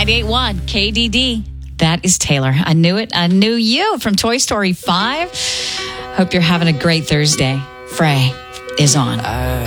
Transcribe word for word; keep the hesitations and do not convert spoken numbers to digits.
ninety-eight point one K D D. That is Taylor. I knew it. I knew you from Toy Story five. Hope you're having a great Thursday. Frey is on. I